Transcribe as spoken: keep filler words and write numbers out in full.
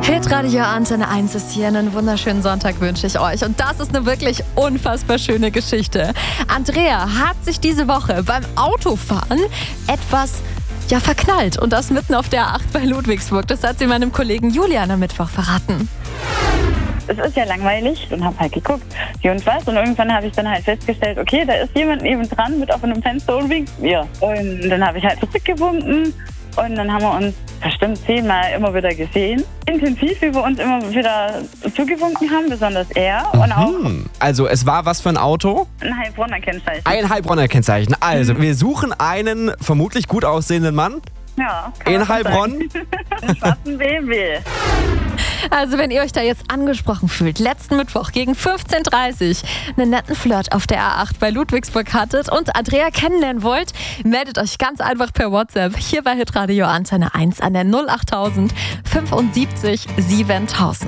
Hitradio Antenne eins ist hier. Einen wunderschönen Sonntag wünsche ich euch. Und das ist eine wirklich unfassbar schöne Geschichte. Andrea hat sich diese Woche beim Autofahren etwas ja, verknallt. Und das mitten auf der A acht bei Ludwigsburg. Das hat sie meinem Kollegen Julian am Mittwoch verraten. Es ist ja langweilig und habe halt geguckt, wie und was. Und irgendwann habe ich dann halt festgestellt, okay, da ist jemand neben dran mit offenem Fenster und winkt mir. Und dann habe ich halt zurückgewunken. Und dann haben wir uns bestimmt zehnmal immer wieder gesehen. Intensiv, wie wir uns immer wieder zugewunken haben, besonders er. Und auch Mhm. Also es war was für ein Auto? ein Heilbronner Kennzeichen. Ein Heilbronner Kennzeichen. Also wir suchen einen vermutlich gut aussehenden Mann Ja, kann in man so Heilbronn. sagen. Einen schwarzen B M W. Also wenn ihr euch da jetzt angesprochen fühlt, letzten Mittwoch gegen fünfzehn Uhr dreißig einen netten Flirt auf der A acht bei Ludwigsburg hattet und Andrea kennenlernen wollt, meldet euch ganz einfach per WhatsApp hier bei Hitradio Antenne eins an der null acht null null null fünfundsiebzig siebentausend.